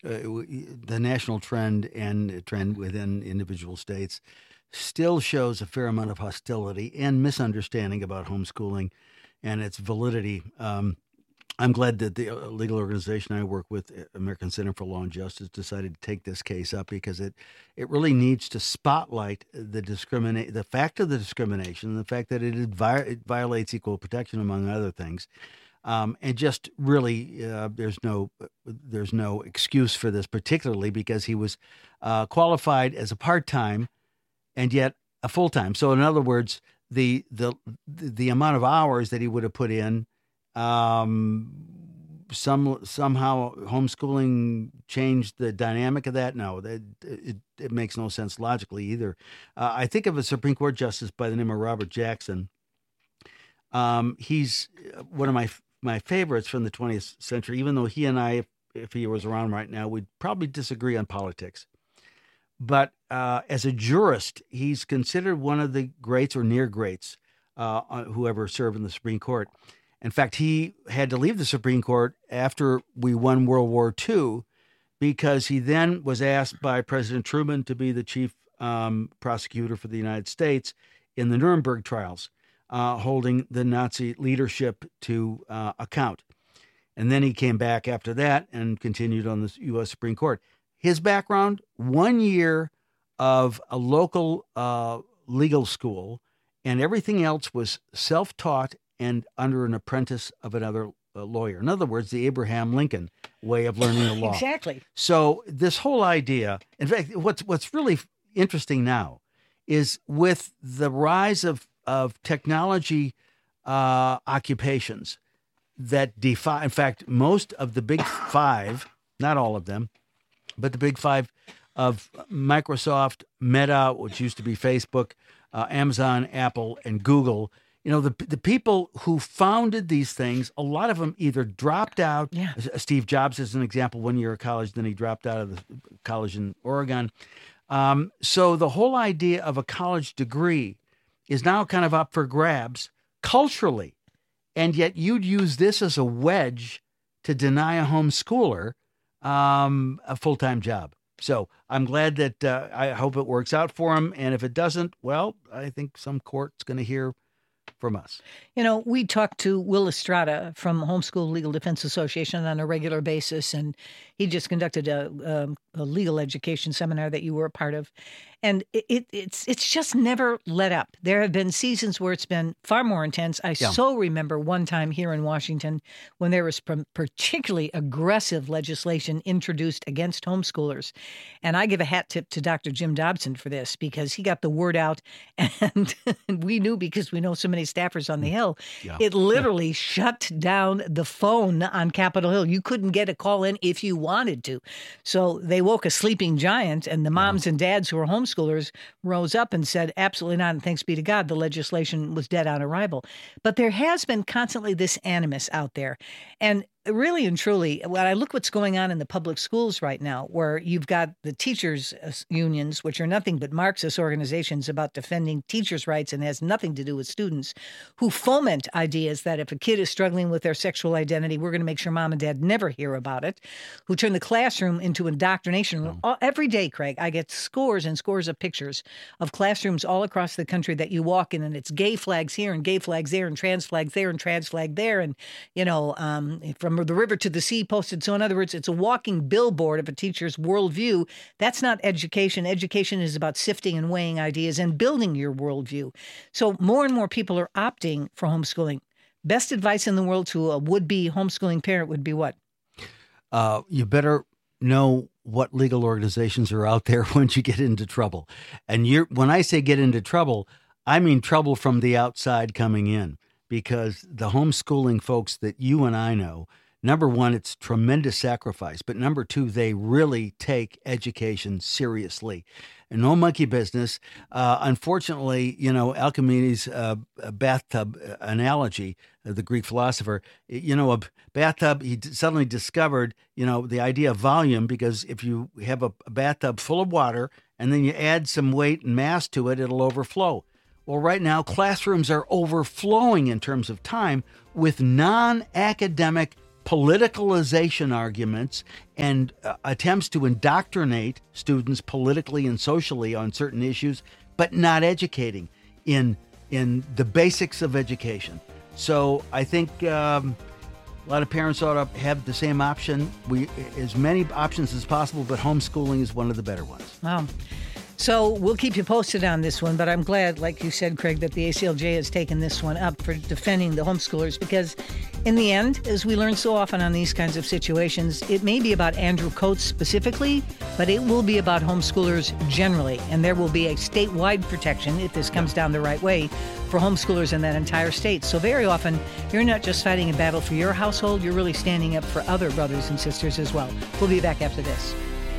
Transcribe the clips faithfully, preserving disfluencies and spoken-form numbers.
uh, the national trend and trend within individual states still shows a fair amount of hostility and misunderstanding about homeschooling and its validity. Um, I'm glad that the legal organization I work with, American Center for Law and Justice, decided to take this case up because it, it really needs to spotlight the discriminate, the fact of the discrimination, the fact that it, vi- it violates equal protection, among other things. Um, and just really, uh, there's no there's no excuse for this, particularly because he was uh, qualified as a part-time and yet a full-time. So in other words, the the the amount of hours that he would have put in, um, some somehow homeschooling changed the dynamic of that. No, that it, it makes no sense logically either. Uh, I think of a Supreme Court justice by the name of Robert Jackson. Um, he's one of my my favorites from the twentieth century, even though he and I, if, if he was around right now, we'd probably disagree on politics. But uh, as a jurist, he's considered one of the greats or near greats uh, who ever served in the Supreme Court. In fact, he had to leave the Supreme Court after we won World War Two because he then was asked by President Truman to be the chief um, prosecutor for the United States in the Nuremberg trials. Uh, holding the Nazi leadership to uh, account. And then he came back after that and continued on the U S Supreme Court. His background, one year of a local uh, legal school, and everything else was self-taught and under an apprentice of another uh, lawyer. In other words, the Abraham Lincoln way of learning the law. Exactly. So this whole idea, in fact, what's what's really interesting now is with the rise of of technology uh, occupations that defy, in fact, most of the big five, not all of them, but the big five of Microsoft, Meta, which used to be Facebook, uh, Amazon, Apple, and Google, you know, the the people who founded these things, a lot of them either dropped out. Yeah. Steve Jobs is an example, one year of college, then he dropped out of the college in Oregon. Um, so the whole idea of a college degree is now kind of up for grabs culturally. And yet you'd use this as a wedge to deny a homeschooler um, a full-time job. So I'm glad that uh, I hope it works out for him. And if it doesn't, well, I think some court's going to hear from us. You know, we talk to Will Estrada from Homeschool Legal Defense Association on a regular basis, and he just conducted a, a, a legal education seminar that you were a part of. And it, it, it's it's just never let up. There have been seasons where it's been far more intense. I yeah. so remember one time here in Washington when there was particularly aggressive legislation introduced against homeschoolers. And I give a hat tip to Doctor Jim Dobson for this because he got the word out, and we knew because we know so many staffers on the Hill. Yeah. It literally yeah. shut down the phone on Capitol Hill. You couldn't get a call in if you wanted to. So they woke a sleeping giant, and the moms yeah. and dads who were homeschoolers rose up and said, absolutely not, and thanks be to God, the legislation was dead on arrival. But there has been constantly this animus out there. And really and truly, when I look what's going on in the public schools right now, where you've got the teachers' unions, which are nothing but Marxist organizations about defending teachers' rights and has nothing to do with students, who foment ideas that if a kid is struggling with their sexual identity, we're going to make sure mom and dad never hear about it, who turn the classroom into indoctrination. Oh. All, every day, Craig, I get scores and scores of pictures of classrooms all across the country that you walk in, and it's gay flags here and gay flags there and trans flags there and trans flag there, and, you know, um, from the river to the sea posted. So in other words, it's a walking billboard of a teacher's worldview. That's not education. Education is about sifting and weighing ideas and building your worldview. So more and more people are opting for homeschooling. Best advice in the world to a would-be homeschooling parent would be what? Uh, you better know what legal organizations are out there once you get into trouble. And you're, when I say get into trouble, I mean trouble from the outside coming in. Because the homeschooling folks that you and I know, number one, it's tremendous sacrifice. But number two, they really take education seriously. And no monkey business. Uh, unfortunately, you know, Alcimedes' uh, bathtub analogy, uh, the Greek philosopher, you know, a bathtub, he d- suddenly discovered, you know, the idea of volume, because if you have a, a bathtub full of water and then you add some weight and mass to it, it'll overflow. Well, right now, classrooms are overflowing in terms of time with non-academic politicalization arguments and uh, attempts to indoctrinate students politically and socially on certain issues, but not educating in in the basics of education. So I think um, a lot of parents ought to have the same option. We as many options as possible, but homeschooling is one of the better ones. Wow. So we'll keep you posted on this one, but I'm glad, like you said, Craig, that the A C L J has taken this one up for defending the homeschoolers, because in the end, as we learn so often on these kinds of situations, it may be about Andrew Coates specifically, but it will be about homeschoolers generally, and there will be a statewide protection, if this comes down the right way, for homeschoolers in that entire state. So very often, you're not just fighting a battle for your household, you're really standing up for other brothers and sisters as well. We'll be back after this.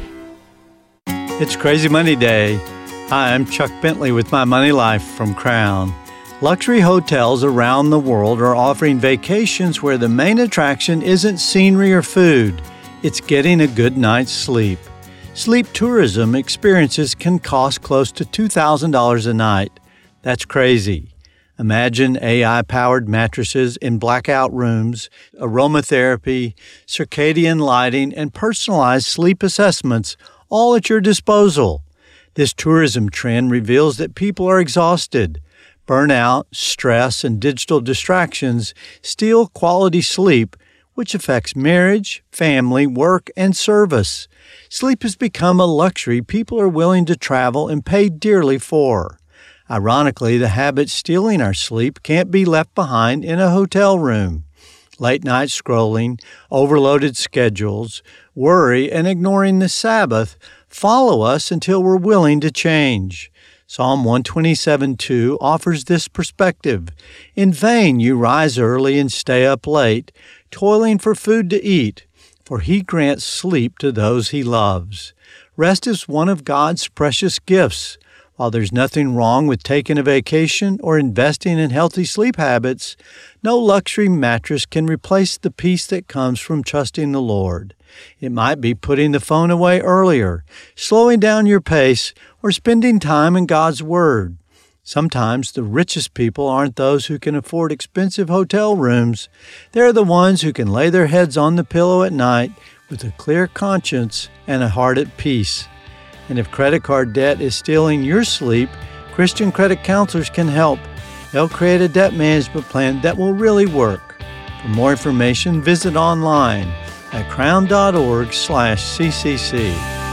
It's Crazy Money Day. Hi, I'm Chuck Bentley with My Money Life from Crown. Luxury hotels around the world are offering vacations where the main attraction isn't scenery or food. It's getting a good night's sleep. Sleep tourism experiences can cost close to two thousand dollars a night. That's crazy. Imagine A I-powered mattresses in blackout rooms, aromatherapy, circadian lighting, and personalized sleep assessments all at your disposal. This tourism trend reveals that people are exhausted. Burnout, stress, and digital distractions steal quality sleep, which affects marriage, family, work, and service. Sleep has become a luxury people are willing to travel and pay dearly for. Ironically, the habit stealing our sleep can't be left behind in a hotel room. Late-night scrolling, overloaded schedules, worry, and ignoring the Sabbath follow us until we're willing to change. Psalm one twenty-seven two offers this perspective. In vain you rise early and stay up late, toiling for food to eat, for he grants sleep to those he loves. Rest is one of God's precious gifts. While there's nothing wrong with taking a vacation or investing in healthy sleep habits, no luxury mattress can replace the peace that comes from trusting the Lord. It might be putting the phone away earlier, slowing down your pace, or spending time in God's Word. Sometimes the richest people aren't those who can afford expensive hotel rooms. They're the ones who can lay their heads on the pillow at night with a clear conscience and a heart at peace. And if credit card debt is stealing your sleep, Christian credit counselors can help. They'll create a debt management plan that will really work. For more information, visit online at crown.org slash CCC.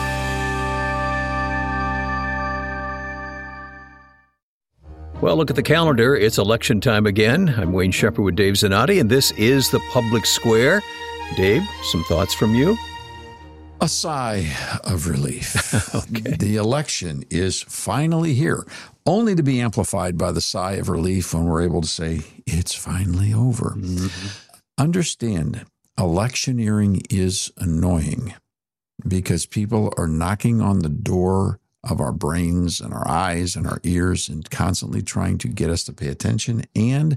Well, look at the calendar. It's election time again. I'm Wayne Shepherd with Dave Zanotti, and this is The Public Square. Dave, some thoughts from you? A sigh of relief. Okay. The election is finally here, only to be amplified by the sigh of relief when we're able to say, it's finally over. Mm-hmm. Understand, electioneering is annoying because people are knocking on the door of our brains and our eyes and our ears and constantly trying to get us to pay attention and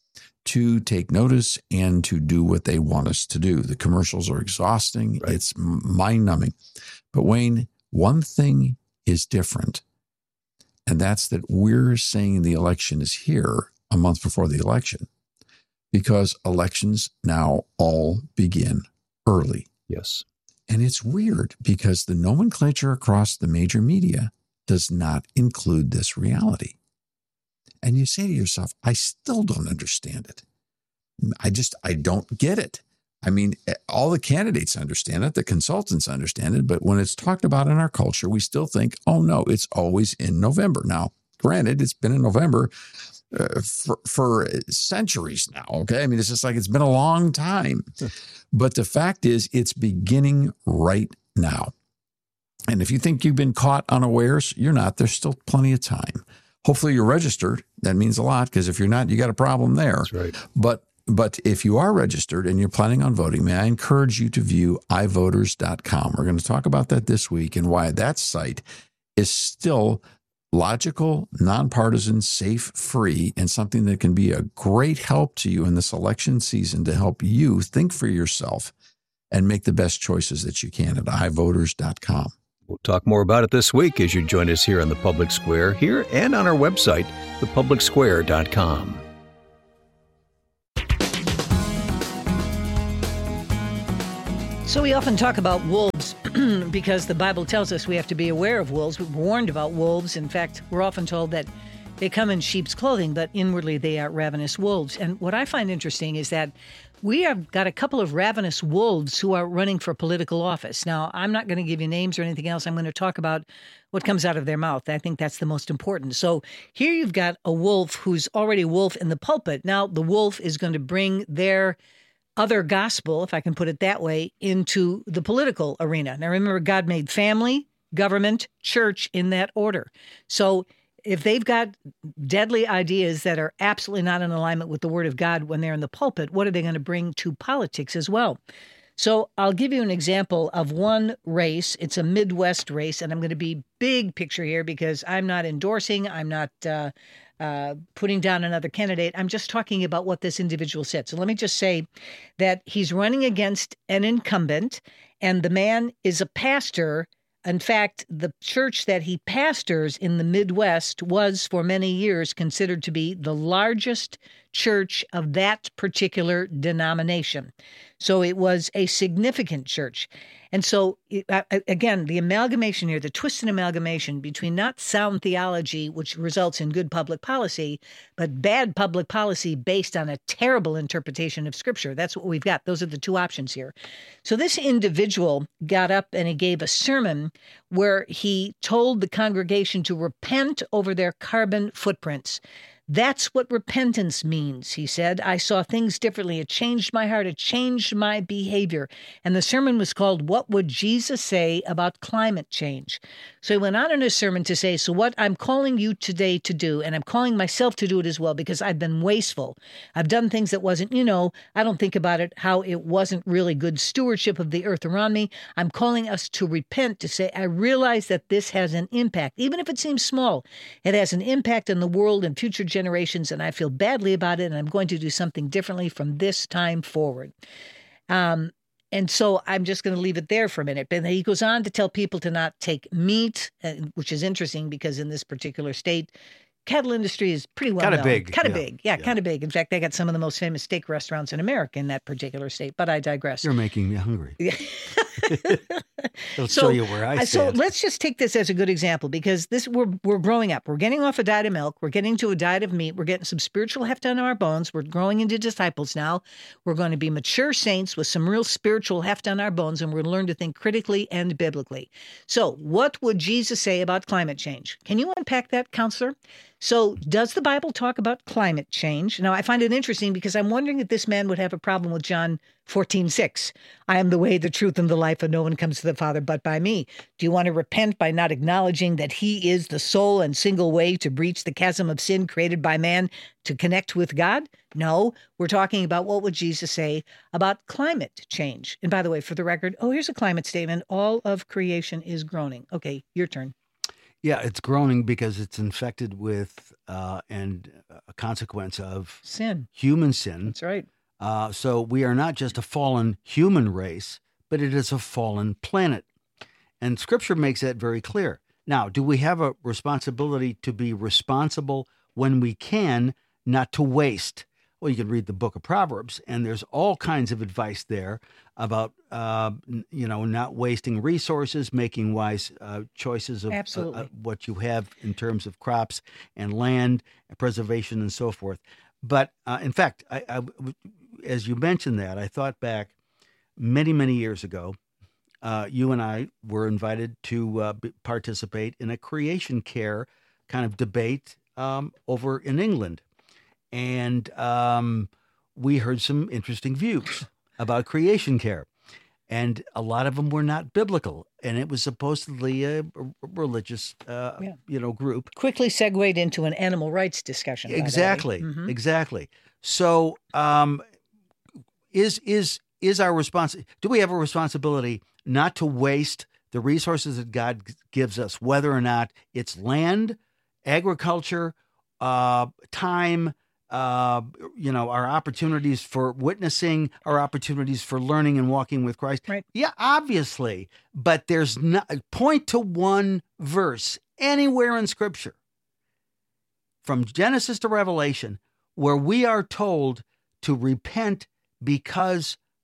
to take notice and to do what they want us to do. The commercials are exhausting. Right. It's mind-numbing. But Wayne, one thing is different, and that's that we're saying the election is here a month before the election because elections now all begin early. Yes. And it's weird because the nomenclature across the major media does not include this reality. And you say to yourself, I still don't understand it. I just, I don't get it. I mean, all the candidates understand it, the consultants understand it, but when it's talked about in our culture, we still think, oh no, it's always in November. Now, granted, it's been in November uh, for, for centuries now, okay? I mean, it's just like it's been a long time. But the fact is, it's beginning right now. And if you think you've been caught unawares, you're not. There's still plenty of time. Hopefully you're registered. That means a lot because if you're not, you got a problem there. That's right. But but if you are registered and you're planning on voting, may I encourage you to view i voters dot com. We're going to talk about that this week and why that site is still logical, nonpartisan, safe, free, and something that can be a great help to you in this election season to help you think for yourself and make the best choices that you can at i voters dot com. We'll talk more about it this week as you join us here on The Public Square, here and on our website, the public square dot com. So we often talk about wolves because the Bible tells us we have to be aware of wolves. We're warned about wolves. In fact, we're often told that they come in sheep's clothing, but inwardly they are ravenous wolves. And what I find interesting is that we have got a couple of ravenous wolves who are running for political office. Now, I'm not going to give you names or anything else. I'm going to talk about what comes out of their mouth. I think that's the most important. So here you've got a wolf who's already a wolf in the pulpit. Now the wolf is going to bring their other gospel, if I can put it that way, into the political arena. Now remember, God made family, government, church in that order. So if they've got deadly ideas that are absolutely not in alignment with the Word of God when they're in the pulpit, what are they going to bring to politics as well? So I'll give you an example of one race. It's a Midwest race, and I'm going to be big picture here because I'm not endorsing, I'm not uh, uh, putting down another candidate. I'm just talking about what this individual said. So let me just say that he's running against an incumbent, and the man is a pastor. In fact, the church that he pastors in the Midwest was for many years considered to be the largest church of that particular denomination. So it was a significant church. And so, again, the amalgamation here, the twisted amalgamation between not sound theology, which results in good public policy, but bad public policy based on a terrible interpretation of Scripture. That's what we've got. Those are the two options here. So this individual got up and he gave a sermon where he told the congregation to repent over their carbon footprints. That's what repentance means, he said. I saw things differently. It changed my heart. It changed my behavior. And the sermon was called, What Would Jesus Say About Climate Change? So he went on in his sermon to say, so what I'm calling you today to do, and I'm calling myself to do it as well, because I've been wasteful. I've done things that wasn't, you know, I don't think about it, how it wasn't really good stewardship of the earth around me. I'm calling us to repent, to say, I realize that this has an impact. Even if it seems small, it has an impact on the world and future generations, and I feel badly about it, and I'm going to do something differently from this time forward. Um, and so I'm just going to leave it there for a minute. But he goes on to tell people to not take meat, uh, which is interesting because in this particular state, cattle industry is pretty well Kind known. of big. Kind of yeah. big. Yeah, yeah. kind of big. In fact, they got some of the most famous steak restaurants in America in that particular state. But I digress. You're making me hungry. It'll So- show you where I Uh, So stand. let's just take this as a good example because this we're we're growing up. We're getting off a diet of milk. We're getting to a diet of meat. We're getting some spiritual heft on our bones. We're growing into disciples now. We're going to be mature saints with some real spiritual heft on our bones, and we're going to learn to think critically and biblically. So what would Jesus say about climate change? Can you unpack that, counselor? So does the Bible talk about climate change? Now, I find it interesting because I'm wondering if this man would have a problem with John fourteen six. I am the way, the truth, and the life, and no one comes to the Father but by me. Do you want to repent by not acknowledging that he is the sole and single way to breach the chasm of sin created by man to connect with God? No, we're talking about what would Jesus say about climate change. And by the way, for the record, oh, here's a climate statement. All of creation is groaning. Okay, your turn. Yeah, it's groaning because it's infected with uh, and a consequence of Sin. human sin. That's right. Uh, so we are not just a fallen human race, but it is a fallen planet. And Scripture makes that very clear. Now, do we have a responsibility to be responsible when we can, not to waste? Well, you can read the book of Proverbs, and there's all kinds of advice there about, uh, you know, not wasting resources, making wise uh, choices of Absolutely. Uh, what you have in terms of crops and land, and preservation, and so forth. But uh, in fact, I, I, as you mentioned that, I thought back many, many years ago, uh, you and I were invited to uh, b- participate in a creation care kind of debate um, over in England. And um, we heard some interesting views about creation care. And a lot of them were not biblical. And it was supposedly a, a religious, uh, Yeah. you know, group. Quickly segued into an animal rights discussion. by the way. Exactly, Mhm. exactly. So, um, is is is our response? Do we have a responsibility not to waste the resources that God g- gives us, whether or not it's land, agriculture, uh, time, uh, you know, our opportunities for witnessing, our opportunities for learning and walking with Christ? Right. Yeah, obviously. But there's not point to one verse anywhere in Scripture, from Genesis to Revelation, where we are told to repent because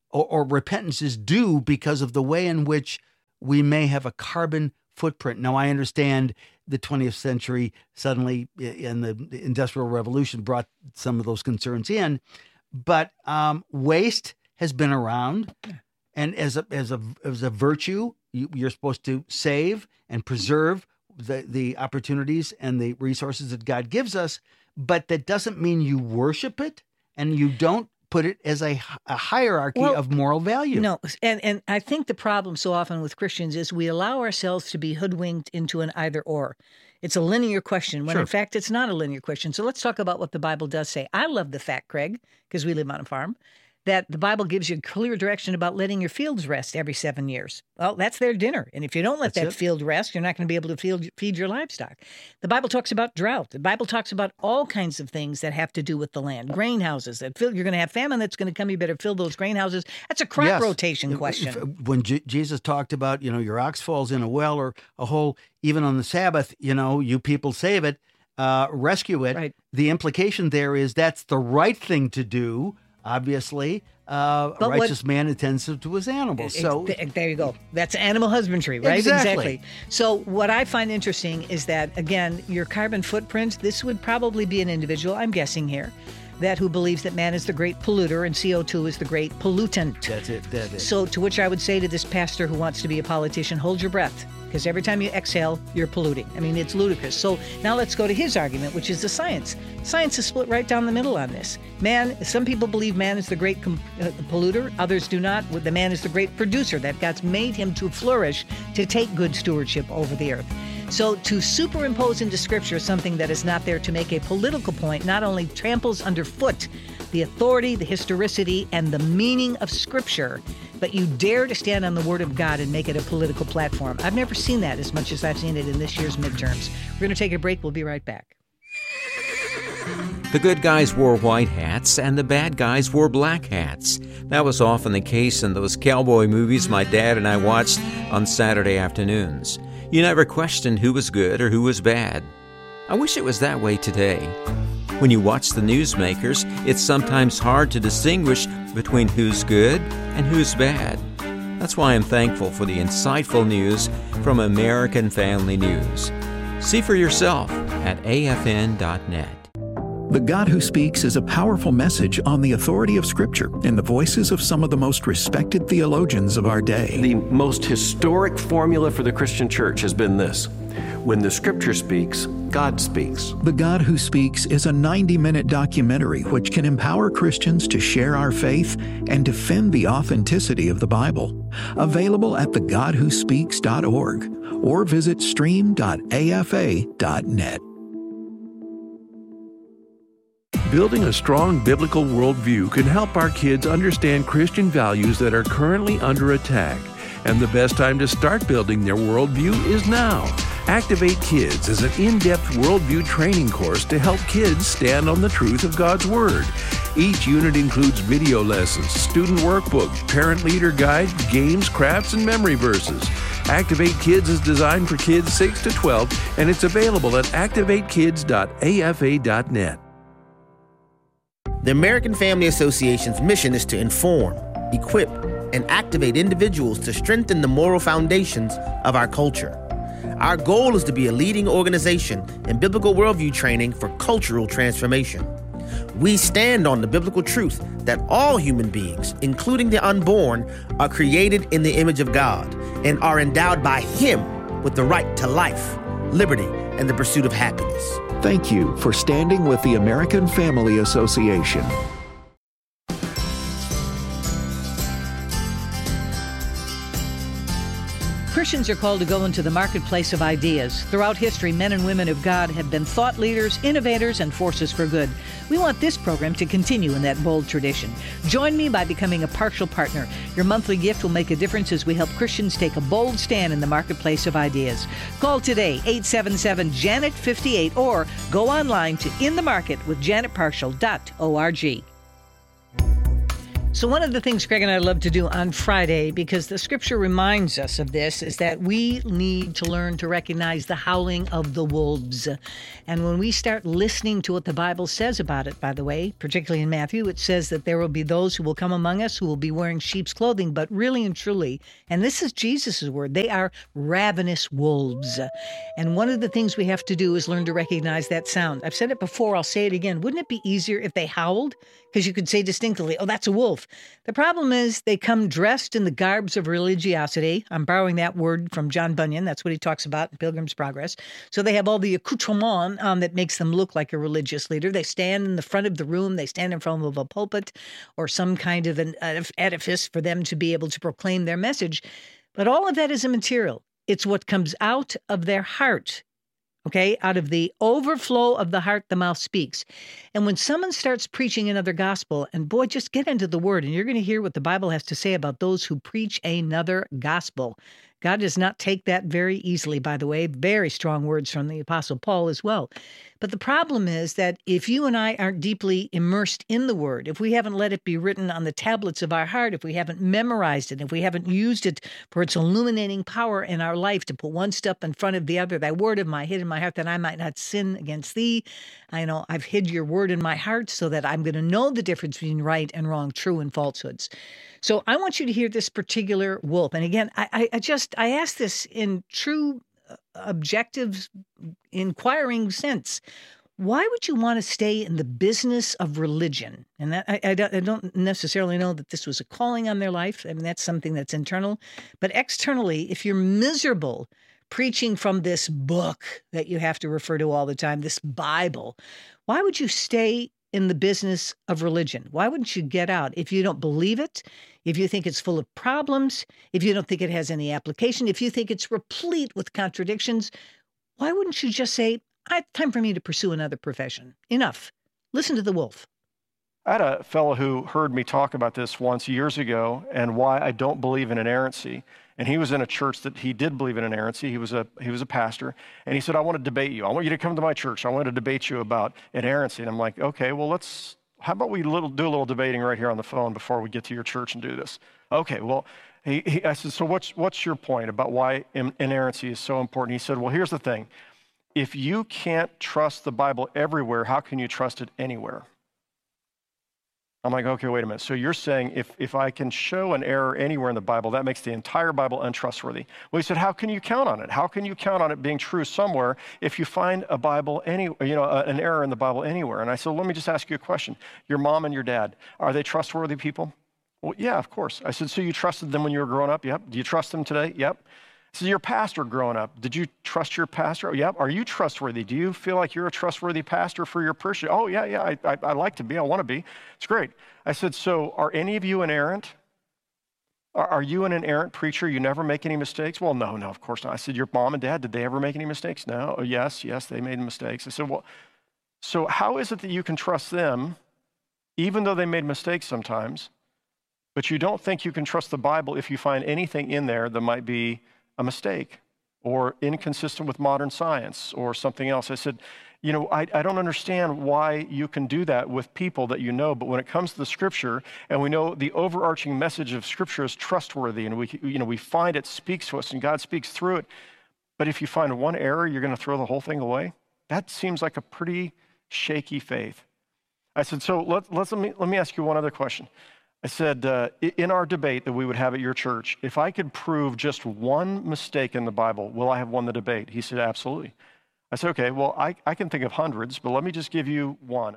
or, or repentance is due because of the way in which we may have a carbon footprint. Now, I understand the twentieth century suddenly in the Industrial Revolution brought some of those concerns in, but um, waste has been around, and as a as a as a virtue, you, you're supposed to save and preserve the the opportunities and the resources that God gives us. But that doesn't mean you worship it, and you don't put it as a, a hierarchy well, of moral value. No, and and I think the problem so often with Christians is we allow ourselves to be hoodwinked into an either or. It's a linear question when Sure. in fact it's not a linear question. So let's talk about what the Bible does say. I love the fact, Craig, because we live on a farm, that the Bible gives you clear direction about letting your fields rest every seven years. Well, that's their dinner. And if you don't let That's that it. field rest, you're not going to be able to feed, feed your livestock. The Bible talks about drought. The Bible talks about all kinds of things that have to do with the land. Grain houses. That fill, you're going to have famine that's going to come. You better fill those grain houses. That's a crop Yes. rotation If- question. if- when Je- Jesus talked about, you know, your ox falls in a well or a hole, even on the Sabbath, you know, you people save it, uh, rescue it. Right. The implication there is that's the right thing to do, obviously. Uh, a But what- righteous man attends to his animals. So Th- there you go. That's animal husbandry, right? Exactly. So what I find interesting is that, again, your carbon footprint, this would probably be an individual, I'm guessing here, that who believes that man is the great polluter and C O two is the great pollutant. that's it. That's it. So to which I would say to this pastor who wants to be a politician, hold your breath, because every time you exhale, you're polluting. I mean, it's ludicrous. So now let's go to his argument, which is the science. Science is split right down the middle on this. Man, some people believe man is the great com- uh, polluter. Others do not. The man is the great producer, that God's made him to flourish, to take good stewardship over the earth. So to superimpose into Scripture something that is not there to make a political point not only tramples underfoot the authority, the historicity, and the meaning of Scripture, but you dare to stand on the Word of God and make it a political platform. I've never seen that as much as I've seen it in this year's midterms. We're going to take a break. We'll be right back. The good guys wore white hats and the bad guys wore black hats. That was often the case in those cowboy movies my dad and I watched on Saturday afternoons. You never questioned who was good or who was bad. I wish it was that way today. When you watch the newsmakers, it's sometimes hard to distinguish between who's good and who's bad. That's why I'm thankful for the insightful news from American Family News. See for yourself at A F N dot net. The God Who Speaks is a powerful message on the authority of Scripture in the voices of some of the most respected theologians of our day. The most historic formula for the Christian church has been this: when the Scripture speaks, God speaks. The God Who Speaks is a ninety-minute documentary which can empower Christians to share our faith and defend the authenticity of the Bible. Available at the god who speaks dot org or visit stream dot A F A dot net. Building a strong biblical worldview can help our kids understand Christian values that are currently under attack. And the best time to start building their worldview is now. Activate Kids is an in-depth worldview training course to help kids stand on the truth of God's Word. Each unit includes video lessons, student workbook, parent leader guide, games, crafts, and memory verses. Activate Kids is designed for kids six to twelve, and it's available at activate kids dot A F A dot net. The American Family Association's mission is to inform, equip, and activate individuals to strengthen the moral foundations of our culture. Our goal is to be a leading organization in biblical worldview training for cultural transformation. We stand on the biblical truth that all human beings, including the unborn, are created in the image of God and are endowed by Him with the right to life, liberty, and the pursuit of happiness. Thank you for standing with the American Family Association. Christians are called to go into the marketplace of ideas. Throughout history, men and women of God have been thought leaders, innovators, and forces for good. We want this program to continue in that bold tradition. Join me by becoming a partial partner. Your monthly gift will make a difference as we help Christians take a bold stand in the marketplace of ideas. Call today, eight seven seven, Janet fifty-eight, or go online to in the market with janet partial dot org. So one of the things Greg and I love to do on Friday, because the scripture reminds us of this, is that we need to learn to recognize the howling of the wolves. And when we start listening to what the Bible says about it, by the way, particularly in Matthew, it says that there will be those who will come among us who will be wearing sheep's clothing, but really and truly, and this is Jesus' word, they are ravenous wolves. And one of the things we have to do is learn to recognize that sound. I've said it before, I'll say it again. Wouldn't it be easier if they howled? Because you could say distinctly, oh, that's a wolf. The problem is they come dressed in the garbs of religiosity. I'm borrowing that word from John Bunyan. That's what he talks about in Pilgrim's Progress. So they have all the accoutrement um, that makes them look like a religious leader. They stand in the front of the room. They stand in front of a pulpit or some kind of an edifice for them to be able to proclaim their message. But all of that is immaterial. It's what comes out of their heart. Okay, out of the overflow of the heart, the mouth speaks. And when someone starts preaching another gospel, and boy, just get into the word, and you're going to hear what the Bible has to say about those who preach another gospel. God does not take that very easily, by the way. Very strong words from the Apostle Paul as well. But the problem is that if you and I aren't deeply immersed in the word, if we haven't let it be written on the tablets of our heart, if we haven't memorized it, if we haven't used it for its illuminating power in our life to put one step in front of the other, thy word of my hid in my heart that I might not sin against thee. I know I've hid your word in my heart so that I'm going to know the difference between right and wrong, true and falsehoods. So I want you to hear this particular wolf. And again, I, I just, I ask this in true objective, inquiring sense. Why would you want to stay in the business of religion? And that, I, I, don't, I don't necessarily know that this was a calling on their life. I mean, that's something that's internal. But externally, if you're miserable preaching from this book that you have to refer to all the time, this Bible, why would you stay in the business of religion? Why wouldn't you get out? If you don't believe it, if you think it's full of problems, if you don't think it has any application, if you think it's replete with contradictions, why wouldn't you just say, it's time for me to pursue another profession? Enough. Listen to the wolf. I had a fellow who heard me talk about this once years ago and why I don't believe in inerrancy. And he was in a church that he did believe in inerrancy. He was a he was a pastor. And he said, I want to debate you. I want you to come to my church. I want to debate you about inerrancy. And I'm like, okay, well, let's, how about we little, do a little debating right here on the phone before we get to your church and do this? Okay, well, he, he, I said, so what's, what's your point about why inerrancy is so important? He said, well, here's the thing. If you can't trust the Bible everywhere, how can you trust it anywhere? I'm like, okay, wait a minute. So you're saying if, if I can show an error anywhere in the Bible, that makes the entire Bible untrustworthy. Well, he said, how can you count on it? How can you count on it being true somewhere if you find a Bible, any, you know, an error in the Bible anywhere? And I said, let me just ask you a question. Your mom and your dad, are they trustworthy people? Well, yeah, of course. I said, so you trusted them when you were growing up? Yep. Do you trust them today? Yep. So your pastor growing up, did you trust your pastor? Oh, yep. Are you trustworthy? Do you feel like you're a trustworthy pastor for your parishioners? Oh, yeah, yeah, I, I, I like to be. I want to be. It's great. I said, so are any of you inerrant? Are, are you an inerrant preacher? You never make any mistakes? Well, no, no, of course not. I said, your mom and dad, did they ever make any mistakes? No. Oh, yes, yes, they made mistakes. I said, well, so how is it that you can trust them, even though they made mistakes sometimes, but you don't think you can trust the Bible if you find anything in there that might be a mistake or inconsistent with modern science or something else? I said, you know, I, I don't understand why you can do that with people that you know, but when it comes to the Scripture, and we know the overarching message of Scripture is trustworthy, and we, you know, we find it speaks to us and God speaks through it, but if you find one error, you're going to throw the whole thing away? That seems like a pretty shaky faith. I said, so let, let's, let, me, let me ask you one other question. I said, uh, in our debate that we would have at your church, if I could prove just one mistake in the Bible, will I have won the debate? He said, absolutely. I said, okay, well, I, I can think of hundreds, but let me just give you one.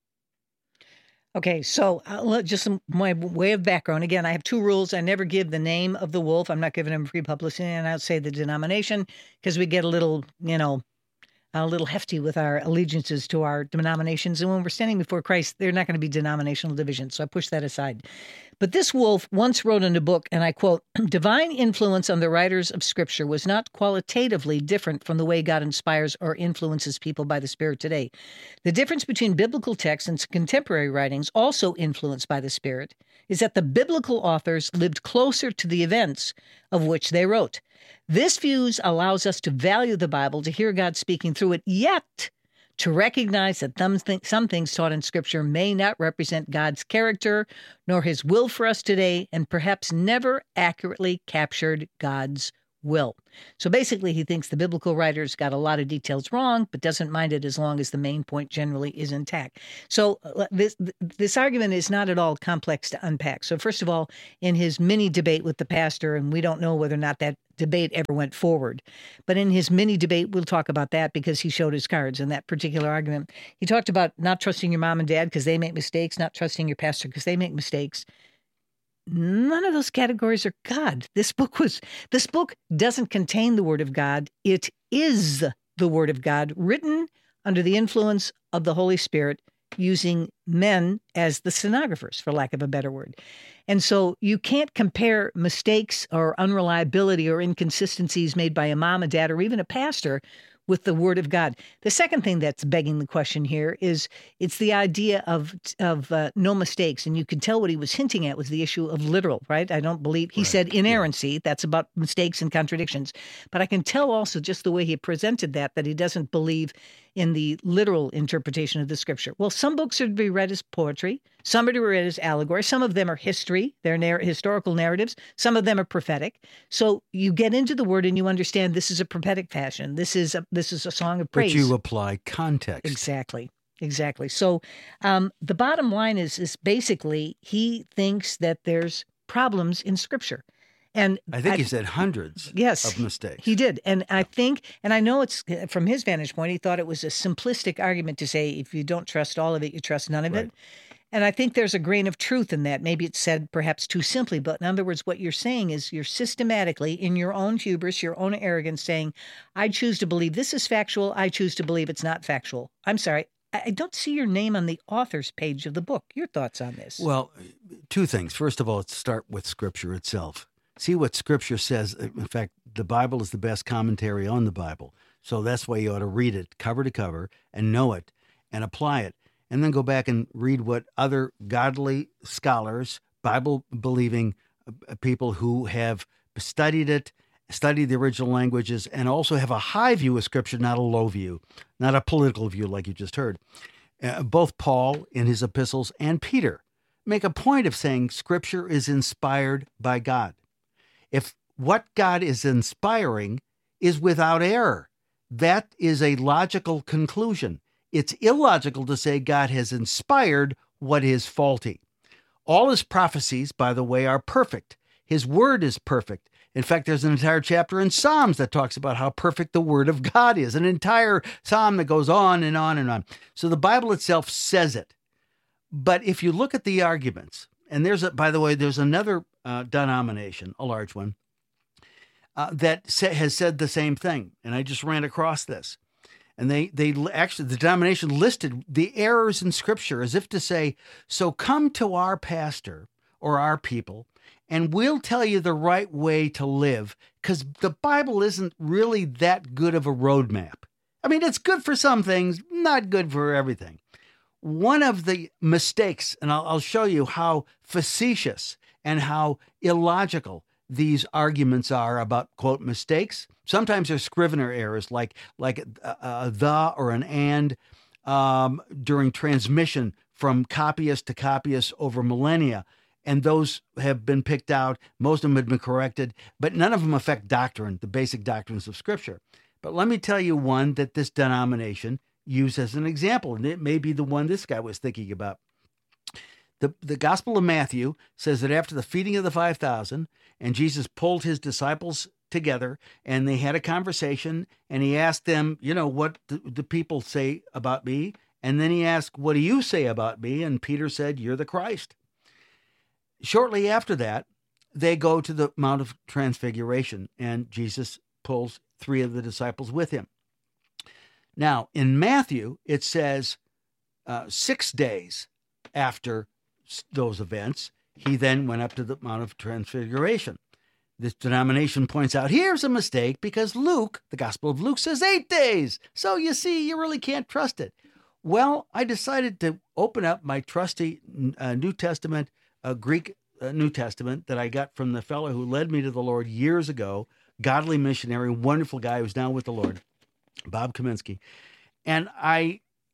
Okay, so uh, just some, my way of background. Again, I have two rules. I never give the name of the wolf. I'm not giving him free publicity, and I'll say the denomination because we get a little, you know, a little hefty with our allegiances to our denominations. And when we're standing before Christ, they're not going to be denominational divisions. So I push that aside. But this wolf once wrote in a book, and I quote, divine influence on the writers of Scripture was not qualitatively different from the way God inspires or influences people by the Spirit today. The difference between biblical texts and contemporary writings, also influenced by the Spirit, is that the biblical authors lived closer to the events of which they wrote. This view allows us to value the Bible, to hear God speaking through it, yet to recognize that some, th- some things taught in Scripture may not represent God's character nor his will for us today, and perhaps never accurately captured God's will. So basically, he thinks the biblical writers got a lot of details wrong, but doesn't mind it as long as the main point generally is intact. So uh, this this argument is not at all complex to unpack. So first of all, in his mini debate with the pastor, and we don't know whether or not that debate ever went forward, but in his mini debate, we'll talk about that because he showed his cards in that particular argument. He talked about not trusting your mom and dad because they make mistakes, not trusting your pastor because they make mistakes. None of those categories are God. This book was, this book doesn't contain the Word of God. It is the Word of God, written under the influence of the Holy Spirit, using men as the stenographers, for lack of a better word. And so you can't compare mistakes or unreliability or inconsistencies made by a mom, a dad, or even a pastor with the Word of God. The second thing that's begging the question here is it's the idea of of uh, no mistakes. And you can tell what he was hinting at was the issue of literal, right? I don't believe, he right. said inerrancy, yeah. That's about mistakes and contradictions. But I can tell also just the way he presented that, that he doesn't believe in the literal interpretation of the Scripture. Well, some books are to be read as poetry. Some are to be read as allegory. Some of them are history. They're narr- historical narratives. Some of them are prophetic. So you get into the Word and you understand this is a prophetic fashion. This is a, this is a song of praise. But you apply context. Exactly. Exactly. So um, the bottom line is, is basically he thinks that there's problems in Scripture. And I think I, he said hundreds yes, of mistakes. He did. And I think, and I know it's from his vantage point, he thought it was a simplistic argument to say, if you don't trust all of it, you trust none of right. it. And I think there's a grain of truth in that. Maybe it's said perhaps too simply, but in other words, what you're saying is you're systematically, in your own hubris, your own arrogance, saying, I choose to believe this is factual. I choose to believe it's not factual. I'm sorry. I don't see your name on the author's page of the book. Your thoughts on this? Well, two things. First of all, let's start with Scripture itself. See what Scripture says. In fact, the Bible is the best commentary on the Bible. So that's why you ought to read it cover to cover and know it and apply it. And then go back and read what other godly scholars, Bible-believing people who have studied it, studied the original languages, and also have a high view of Scripture, not a low view, not a political view like you just heard. Uh, both Paul in his epistles and Peter make a point of saying Scripture is inspired by God. If what God is inspiring is without error, that is a logical conclusion. It's illogical to say God has inspired what is faulty. All his prophecies, by the way, are perfect. His word is perfect. In fact, there's an entire chapter in Psalms that talks about how perfect the word of God is, an entire psalm that goes on and on and on. So the Bible itself says it. But if you look at the arguments, and there's, a, by the way, there's another uh, denomination, a large one, uh, that sa- has said the same thing. And I just ran across this. And they, they actually, the denomination listed the errors in Scripture as if to say, so come to our pastor or our people, and we'll tell you the right way to live, because the Bible isn't really that good of a roadmap. I mean, it's good for some things, not good for everything. One of the mistakes, and I'll, I'll show you how facetious and how illogical these arguments are about, quote, mistakes. Sometimes they're Scrivener errors, like like a, a the or an and um, during transmission from copyist to copyist over millennia. And those have been picked out. Most of them have been corrected, but none of them affect doctrine, the basic doctrines of Scripture. But let me tell you one that this denomination used as an example, and it may be the one this guy was thinking about. The, the Gospel of Matthew says that after the feeding of the five thousand, and Jesus pulled his disciples together, and they had a conversation, and he asked them, you know, what do the people say about me? And then he asked, what do you say about me? And Peter said, you're the Christ. Shortly after that, they go to the Mount of Transfiguration, and Jesus pulls three of the disciples with him. Now, in Matthew, it says uh, six days after those events, he then went up to the Mount of Transfiguration. This denomination points out, here's a mistake, because Luke, the Gospel of Luke, says eight days. So you see, you really can't trust it. Well, I decided to open up my trusty uh, New Testament, uh, Greek uh, New Testament that I got from the fellow who led me to the Lord years ago, godly missionary, wonderful guy who's now with the Lord, Bob Kaminsky. And I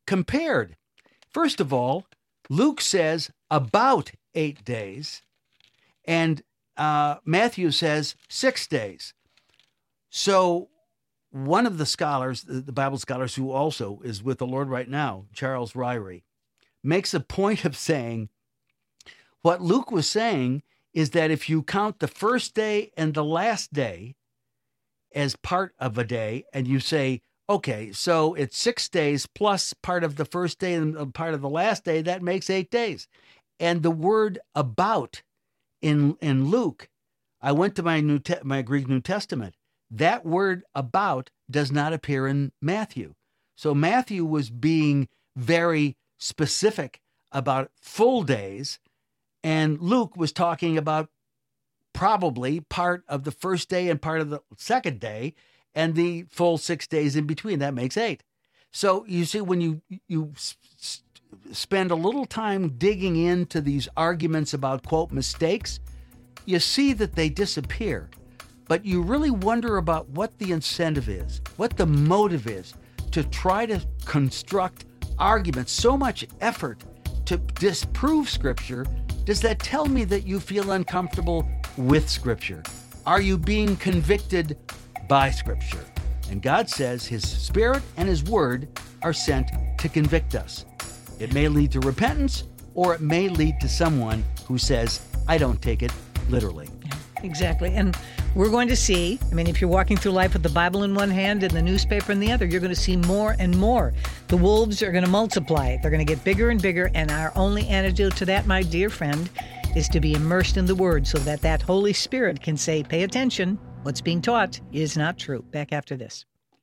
compared. First of all, Luke says about eight days, and uh, Matthew says six days. So one of the scholars, the Bible scholars who also is with the Lord right now, Charles Ryrie, makes a point of saying what Luke was saying is that if you count the first day and the last day as part of a day, and you say, okay, so it's six days plus part of the first day and part of the last day, that makes eight days. And the word about in in Luke, I went to my New Te- my Greek New Testament. That word about does not appear in Matthew. So Matthew was being very specific about full days, and Luke was talking about probably part of the first day and part of the second day and the full six days in between. That makes eight. So you see, when you you s- spend a little time digging into these arguments about, quote, mistakes, you see that they disappear. But you really wonder about what the incentive is, what the motive is to try to construct arguments, so much effort to disprove Scripture. Does that tell me that you feel uncomfortable with Scripture? Are you being convicted by Scripture? And God says His Spirit and His Word are sent to convict us. It may lead to repentance, or it may lead to someone who says, I don't take it literally. Yeah, exactly. And we're going to see, I mean, if you're walking through life with the Bible in one hand and the newspaper in the other, you're going to see more and more. The wolves are going to multiply. They're going to get bigger and bigger. And our only antidote to that, my dear friend, is to be immersed in the Word so that that Holy Spirit can say, pay attention. What's being taught is not true. Back after this.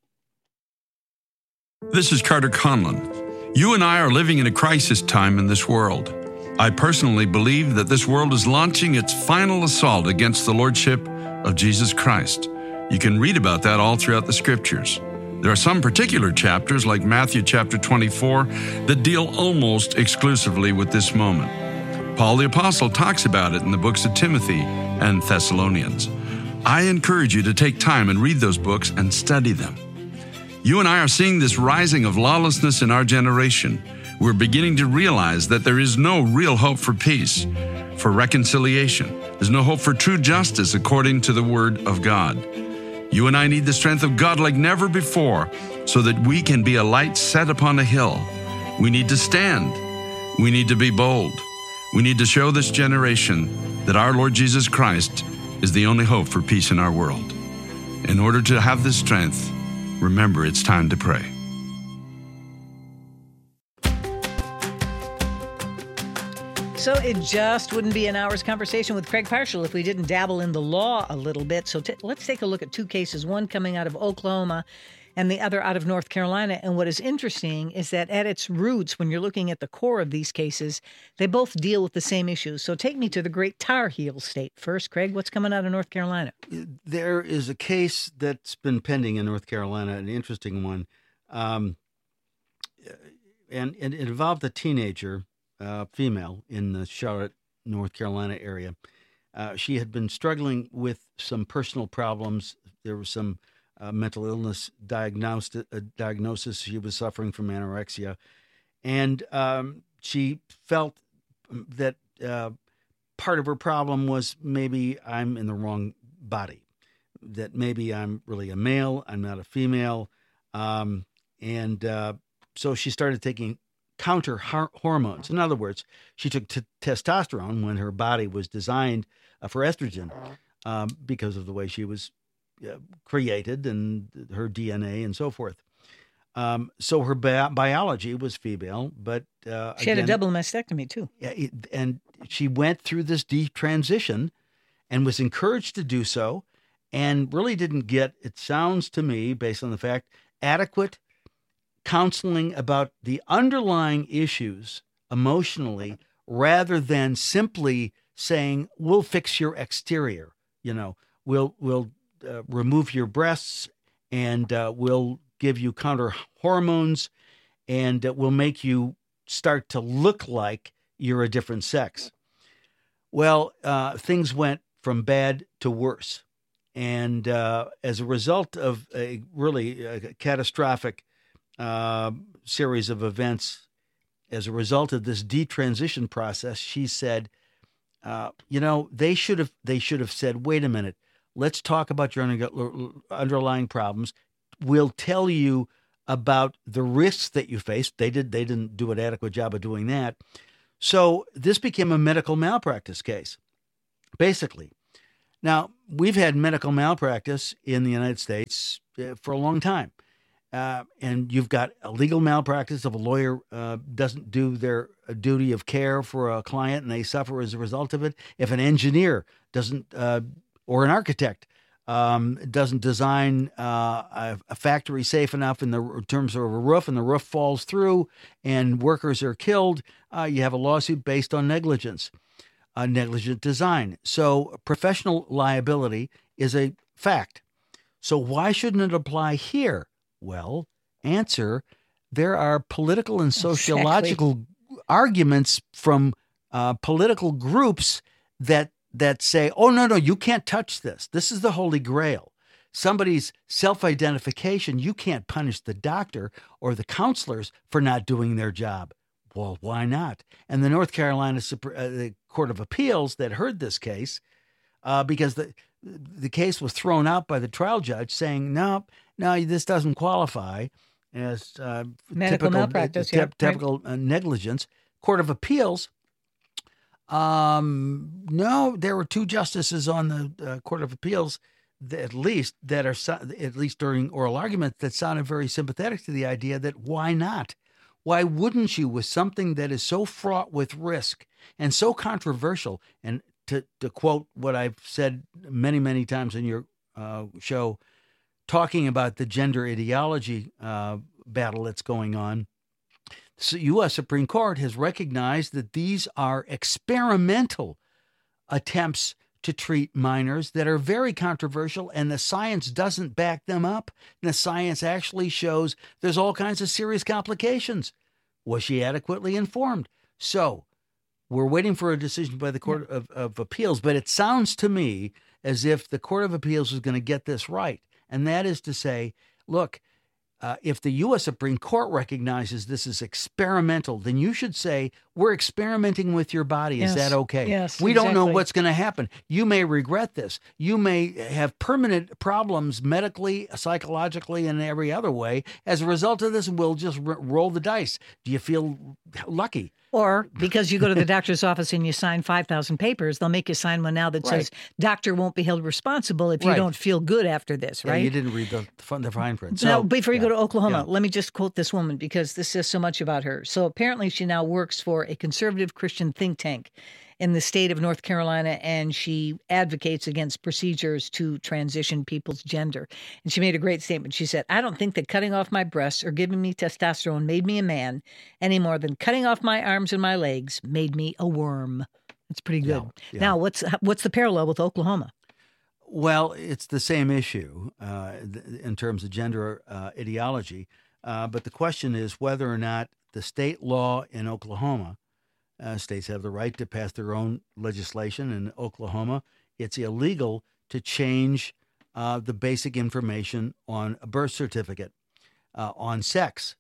This is Carter Conlon. You and I are living in a crisis time in this world. I personally believe that this world is launching its final assault against the Lordship of Jesus Christ. You can read about that all throughout the Scriptures. There are some particular chapters, like Matthew chapter twenty-four, that deal almost exclusively with this moment. Paul the Apostle talks about it in the books of Timothy and Thessalonians. I encourage you to take time and read those books and study them. You and I are seeing this rising of lawlessness in our generation. We're beginning to realize that there is no real hope for peace, for reconciliation. There's no hope for true justice according to the Word of God. You and I need the strength of God like never before so that we can be a light set upon a hill. We need to stand. We need to be bold. We need to show this generation that our Lord Jesus Christ is the only hope for peace in our world. In order to have this strength, remember it's time to pray. So it just wouldn't be an hour's conversation with Craig Parshall if we didn't dabble in the law a little bit. So t- let's take a look at two cases, one coming out of Oklahoma and the other out of North Carolina. And what is interesting is that at its roots, when you're looking at the core of these cases, they both deal with the same issues. So take me to the great Tar Heel state first. Craig, what's coming out of North Carolina? There is a case that's been pending in North Carolina, an interesting one. Um, and, and it involved a teenager, uh, female, in the Charlotte, North Carolina area. Uh, she had been struggling with some personal problems. There was some Uh, mental illness diagnosed, uh, diagnosis. She was suffering from anorexia. And um, she felt that uh, part of her problem was maybe I'm in the wrong body, that maybe I'm really a male, I'm not a female. Um, and uh, so she started taking counter har- hormones. In other words, she took t- testosterone when her body was designed uh, for estrogen um, because of the way she was Uh, created and her D N A and so forth. Um, so her bi- biology was female, but uh, she again, had a double mastectomy too. Yeah, it, and she went through this deep transition and was encouraged to do so, and really didn't get, it sounds to me, based on the fact, adequate counseling about the underlying issues emotionally, rather than simply saying, "We'll fix your exterior," you know, we'll we'll. Uh, remove your breasts, and uh, we'll give you counter hormones, and uh, we'll make you start to look like you're a different sex. Well, uh, things went from bad to worse. And uh, as a result of a really uh, catastrophic uh, series of events as a result of this detransition process, she said, uh, you know, they should have they should have said, wait a minute, let's talk about your underlying problems. We'll tell you about the risks that you face. They did they didn't do an adequate job of doing that. So this became a medical malpractice case, basically. Now, we've had medical malpractice in the United States for a long time. Uh, and you've got a legal malpractice if a lawyer uh, doesn't do their duty of care for a client and they suffer as a result of it. If an engineer doesn't, uh, or an architect um, doesn't design uh, a, a factory safe enough in the in terms of a roof, and the roof falls through and workers are killed, uh, you have a lawsuit based on negligence, uh, negligent design. So professional liability is a fact. So why shouldn't it apply here? Well, answer, there are political and sociological exactly. arguments from uh, political groups that that say, oh, no, no, you can't touch this. This is the Holy Grail. Somebody's self-identification, you can't punish the doctor or the counselors for not doing their job. Well, why not? And the North Carolina uh, the Court of Appeals that heard this case, uh, because the the case was thrown out by the trial judge saying, no, no, this doesn't qualify as uh, medical typical, malpractice, uh, yeah, typical right. uh, negligence. Court of Appeals, um, no, there were two justices on the uh, Court of Appeals, that, at least that are at least during oral argument, that sounded very sympathetic to the idea that why not? Why wouldn't you, with something that is so fraught with risk and so controversial? And to, to quote what I've said many, many times in your uh, show, talking about the gender ideology uh, battle that's going on, the U S Supreme Court has recognized that these are experimental attempts to treat minors that are very controversial, and the science doesn't back them up. And the science actually shows there's all kinds of serious complications. Was she adequately informed? So we're waiting for a decision by the Court of, of Appeals, but it sounds to me as if the Court of Appeals is going to get this right. And that is to say, look, uh, if the U S Supreme Court recognizes this is experimental, then you should say, we're experimenting with your body. Is yes. that okay? Yes, we exactly. don't know what's going to happen. You may regret this. You may have permanent problems medically, psychologically, and every other way. As a result of this, we'll just r- roll the dice. Do you feel lucky? Or because you go to the doctor's office and you sign five thousand papers, they'll make you sign one now that Right. says doctor won't be held responsible if you Right. don't feel good after this, Yeah, right? you didn't read the, the fine print. So, now, before you yeah. go to Oklahoma, Yeah. let me just quote this woman because this says so much about her. So apparently she now works for a conservative Christian think tank in the state of North Carolina, and she advocates against procedures to transition people's gender. And she made a great statement. She said, I don't think that cutting off my breasts or giving me testosterone made me a man any more than cutting off my arms and my legs made me a worm. That's pretty good. Yeah, yeah. Now, what's what's the parallel with Oklahoma? Well, it's the same issue uh, th- in terms of gender uh, ideology. Uh, but the question is whether or not the state law in Oklahoma, uh, states have the right to pass their own legislation. In Oklahoma, it's illegal to change uh, the basic information on a birth certificate uh, on sex.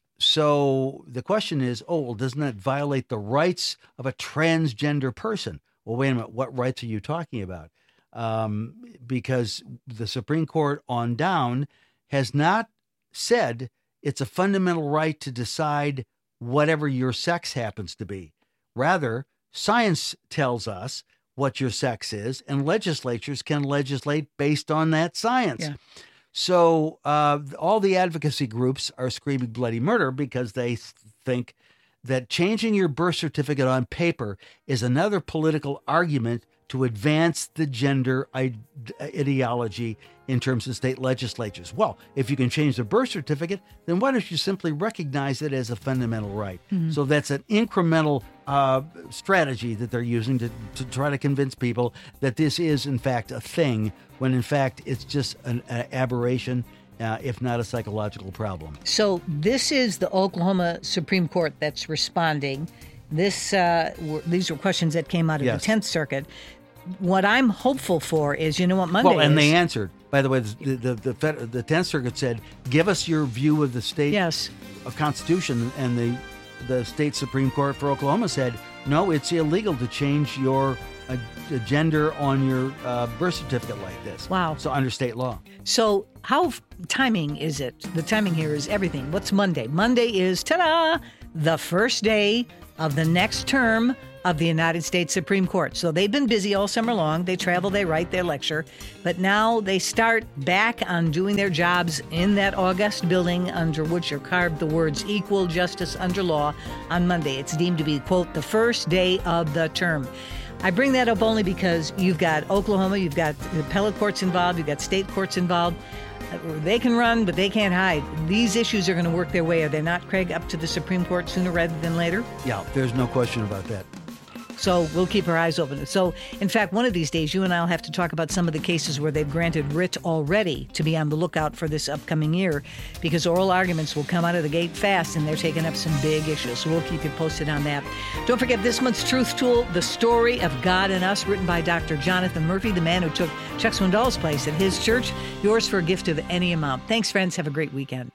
So the question is, oh, well, doesn't that violate the rights of a transgender person? Well, wait a minute. What rights are you talking about? Um, because the Supreme Court on down has not said it's a fundamental right to decide whatever your sex happens to be. Rather, science tells us what your sex is, and legislatures can legislate based on that science. Yeah. So uh, all the advocacy groups are screaming bloody murder because they think that changing your birth certificate on paper is another political argument to advance the gender ideology in terms of state legislatures. Well, if you can change the birth certificate, then why don't you simply recognize it as a fundamental right? Mm-hmm. So that's an incremental uh, strategy that they're using to, to try to convince people that this is, in fact, a thing, when, in fact, it's just an, an aberration, uh, if not a psychological problem. So this is the Oklahoma Supreme Court that's responding. This uh, were, these were questions that came out of Yes. the tenth Circuit. What I'm hopeful for is, you know what Monday Well, and is? they answered. By the way, the the the, Fed, the tenth Circuit said, "Give us your view of the state yes. of Constitution," and the the state Supreme Court for Oklahoma said, "No, it's illegal to change your uh, gender on your uh, birth certificate like this." Wow! So under state law. So how f- timing is it? The timing here is everything. What's Monday? Monday is ta-da, the first day of the next term of the United States Supreme Court. So they've been busy all summer long. They travel, they write, they lecture. But now they start back on doing their jobs in that august building under which are carved the words equal justice under law on Monday. It's deemed to be, quote, the first day of the term. I bring that up only because you've got Oklahoma, you've got the appellate courts involved, you've got state courts involved. They can run, but they can't hide. These issues are going to work their way, are they not, Craig, up to the Supreme Court sooner rather than later? Yeah, there's no question about that. So we'll keep our eyes open. So, in fact, one of these days, you and I will have to talk about some of the cases where they've granted writ already to be on the lookout for this upcoming year, because oral arguments will come out of the gate fast, and they're taking up some big issues. So we'll keep you posted on that. Don't forget this month's Truth Tool, The Story of God and Us, written by Doctor Jonathan Murphy, the man who took Chuck Swindoll's place at his church. Yours for a gift of any amount. Thanks, friends. Have a great weekend.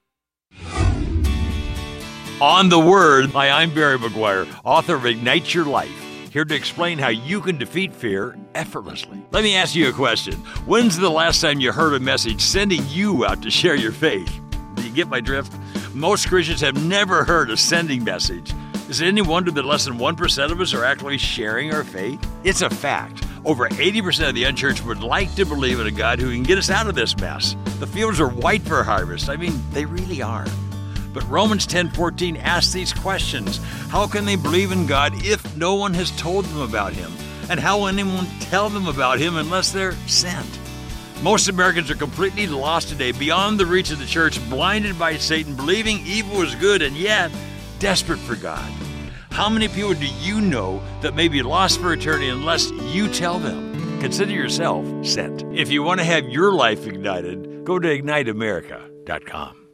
On the Word. Hi, I'm Barry McGuire, author of Ignite Your Life, here to explain how you can defeat fear effortlessly. Let me ask you a question. When's the last time you heard a message sending you out to share your faith? Do you get my drift? Most Christians have never heard a sending message. Is it any wonder that less than one percent of us are actually sharing our faith? It's a fact. Over eighty percent of the unchurched would like to believe in a God who can get us out of this mess. The fields are white for harvest. I mean, they really are. But Romans ten fourteen asks these questions. How can they believe in God if no one has told them about Him? And how will anyone tell them about Him unless they're sent? Most Americans are completely lost today, beyond the reach of the church, blinded by Satan, believing evil is good, and yet desperate for God. How many people do you know that may be lost for eternity unless you tell them? Consider yourself sent. If you want to have your life ignited, go to ignite america dot com.